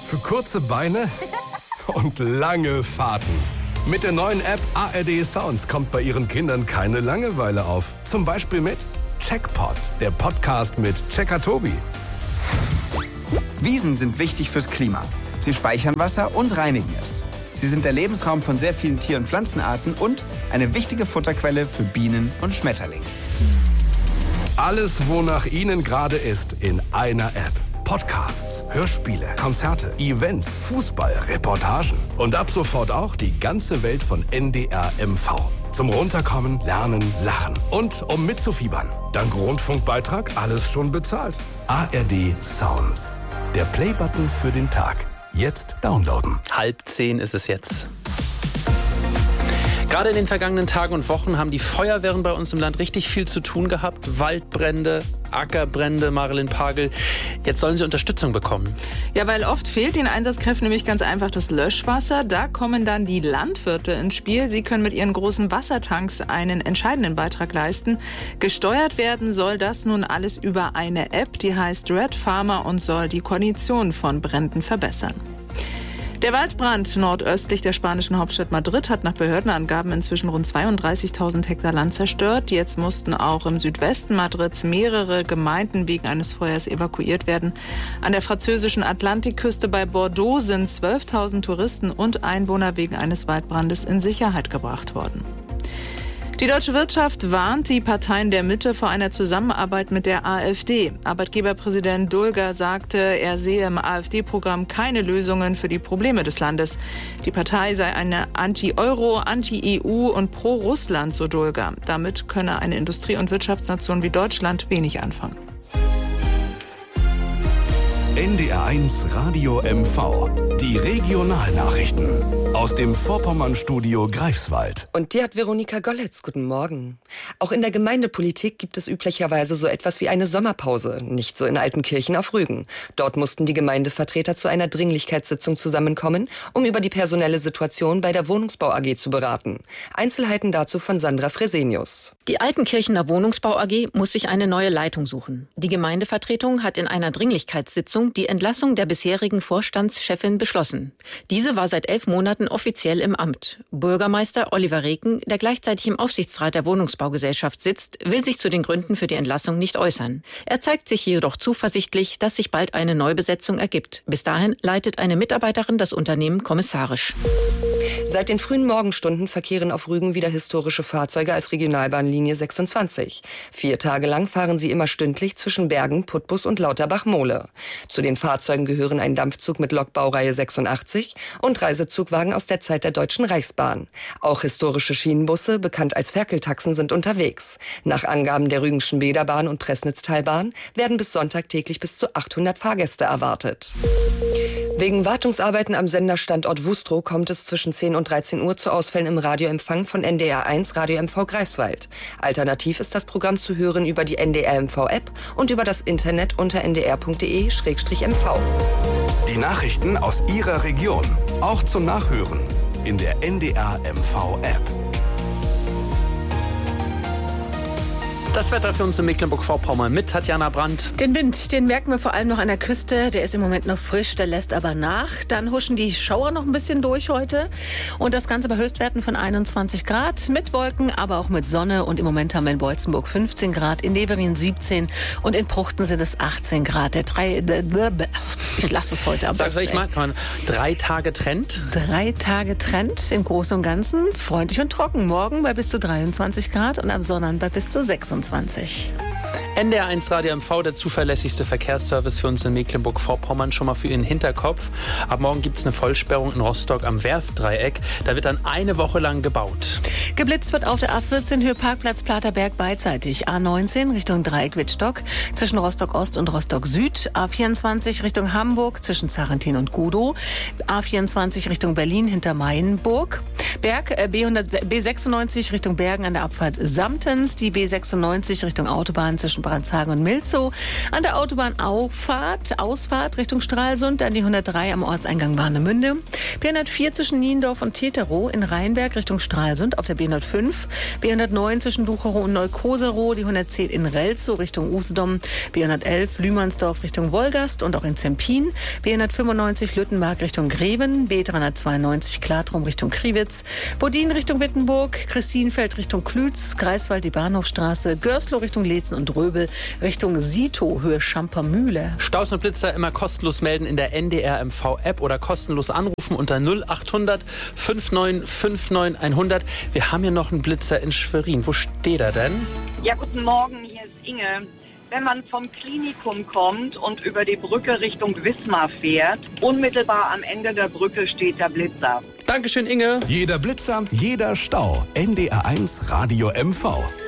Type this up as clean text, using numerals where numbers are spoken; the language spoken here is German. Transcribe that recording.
Für kurze Beine und lange Fahrten. Mit der neuen App ARD Sounds kommt bei Ihren Kindern keine Langeweile auf. Zum Beispiel mit Checkpot, der Podcast mit Checker Tobi. Wiesen sind wichtig fürs Klima. Sie speichern Wasser und reinigen es. Sie sind der Lebensraum von sehr vielen Tier- und Pflanzenarten und eine wichtige Futterquelle für Bienen und Schmetterlinge. Alles, wonach Ihnen gerade ist, in einer App. Podcasts, Hörspiele, Konzerte, Events, Fußball, Reportagen und ab sofort auch die ganze Welt von NDR MV. Zum Runterkommen, Lernen, Lachen und um mitzufiebern. Dank Rundfunkbeitrag alles schon bezahlt. ARD Sounds. Der Playbutton für den Tag. Jetzt downloaden. 9:30 ist es jetzt. Gerade in den vergangenen Tagen und Wochen haben die Feuerwehren bei uns im Land richtig viel zu tun gehabt. Waldbrände, Ackerbrände, Marilyn Pagel. Jetzt sollen sie Unterstützung bekommen. Ja, weil oft fehlt den Einsatzkräften nämlich ganz einfach das Löschwasser. Da kommen dann die Landwirte ins Spiel. Sie können mit ihren großen Wassertanks einen entscheidenden Beitrag leisten. Gesteuert werden soll das nun alles über eine App, die heißt Red Farmer und soll die Koordination von Bränden verbessern. Der Waldbrand nordöstlich der spanischen Hauptstadt Madrid hat nach Behördenangaben inzwischen rund 32.000 Hektar Land zerstört. Jetzt mussten auch im Südwesten Madrids mehrere Gemeinden wegen eines Feuers evakuiert werden. An der französischen Atlantikküste bei Bordeaux sind 12.000 Touristen und Einwohner wegen eines Waldbrandes in Sicherheit gebracht worden. Die deutsche Wirtschaft warnt die Parteien der Mitte vor einer Zusammenarbeit mit der AfD. Arbeitgeberpräsident Dulger sagte, er sehe im AfD-Programm keine Lösungen für die Probleme des Landes. Die Partei sei eine Anti-Euro, Anti-EU und Pro-Russland, so Dulger. Damit könne eine Industrie- und Wirtschaftsnation wie Deutschland wenig anfangen. NDR1 Radio MV. Die Regionalnachrichten aus dem Vorpommern-Studio Greifswald. Und die hat Veronika Golletz. Guten Morgen. Auch in der Gemeindepolitik gibt es üblicherweise so etwas wie eine Sommerpause. Nicht so in Altenkirchen auf Rügen. Dort mussten die Gemeindevertreter zu einer Dringlichkeitssitzung zusammenkommen, um über die personelle Situation bei der Wohnungsbau AG zu beraten. Einzelheiten dazu von Sandra Fresenius. Die Altenkirchener Wohnungsbau AG muss sich eine neue Leitung suchen. Die Gemeindevertretung hat in einer Dringlichkeitssitzung die Entlassung der bisherigen Vorstandschefin beschlossen. Diese war seit 11 Monaten offiziell im Amt. Bürgermeister Oliver Reken, der gleichzeitig im Aufsichtsrat der Wohnungsbaugesellschaft sitzt, will sich zu den Gründen für die Entlassung nicht äußern. Er zeigt sich jedoch zuversichtlich, dass sich bald eine Neubesetzung ergibt. Bis dahin leitet eine Mitarbeiterin das Unternehmen kommissarisch. Seit den frühen Morgenstunden verkehren auf Rügen wieder historische Fahrzeuge als Regionalbahnlinie 26. 4 Tage lang fahren sie immer stündlich zwischen Bergen, Putbus und Lauterbach-Mohle. Zu den Fahrzeugen gehören ein Dampfzug mit Lokbaureihe 86 und Reisezugwagen aus der Zeit der Deutschen Reichsbahn. Auch historische Schienenbusse, bekannt als Ferkeltaxen, sind unterwegs. Nach Angaben der Rügenschen Bäderbahn und Pressnitztalbahn werden bis Sonntag täglich bis zu 800 Fahrgäste erwartet. Wegen Wartungsarbeiten am Senderstandort Wustrow kommt es zwischen 10 und 13 Uhr zu Ausfällen im Radioempfang von NDR1 Radio MV Greifswald. Alternativ ist das Programm zu hören über die NDR MV App und über das Internet unter ndr.de/mv. Die Nachrichten aus Ihrer Region. Auch zum Nachhören in der NDR MV App. Das Wetter für uns in Mecklenburg-Vorpommern mit Tatjana Brandt. Den Wind, den merken wir vor allem noch an der Küste. Der ist im Moment noch frisch, der lässt aber nach. Dann huschen die Schauer noch ein bisschen durch heute. Und das Ganze bei Höchstwerten von 21 Grad. Mit Wolken, aber auch mit Sonne. Und im Moment haben wir in Beutzenburg 15 Grad, in Neverin 17 und in Pruchten sind es 18 Grad. Ich lasse es heute am besten. Sag ich mal, 3 Tage Trend? 3 Tage Trend im Großen und Ganzen. Freundlich und trocken. Morgen bei bis zu 23 Grad und am Sonnabend bei bis zu 26. NDR1 Radio MV, der zuverlässigste Verkehrsservice für uns in Mecklenburg-Vorpommern, schon mal für Ihren Hinterkopf. Ab morgen gibt es eine Vollsperrung in Rostock am Werftdreieck. Da wird dann eine Woche lang gebaut. Geblitzt wird auf der A14 Höhe Parkplatz Platerberg beidseitig. A19 Richtung Dreieck-Wittstock zwischen Rostock-Ost und Rostock-Süd. A24 Richtung Hamburg zwischen Zarentin und Gudow. A24 Richtung Berlin hinter Mayenburg. B96 Richtung Bergen an der Abfahrt Samtens. Die B96 Richtung Autobahn zwischen Brandshagen und Milzow. An der Autobahn Ausfahrt Richtung Stralsund, dann die 103 am Ortseingang Warnemünde. B104 zwischen Niendorf und Teterow in Rheinberg Richtung Stralsund auf der B105. B109 zwischen Ducherow und Neukoserow, die 110 in Relzow Richtung Usedom. B111 Lühmannsdorf Richtung Wolgast und auch in Zempin. B195 Lüttenmark Richtung Greven. B392 Klatrum Richtung Kriwitz. Bodin Richtung Wittenburg. Christienfeld Richtung Klütz. Greifswald die Bahnhofstraße. Görslow Richtung Leetzen und Röbel Richtung Sito, Höhe Schampermühle. Staus und Blitzer immer kostenlos melden in der NDR MV-App oder kostenlos anrufen unter 0800 5959 100. Wir haben hier noch einen Blitzer in Schwerin. Wo steht er denn? Ja, guten Morgen, hier ist Inge. Wenn man vom Klinikum kommt und über die Brücke Richtung Wismar fährt, unmittelbar am Ende der Brücke steht der Blitzer. Dankeschön, Inge. Jeder Blitzer, jeder Stau. NDR 1 Radio MV.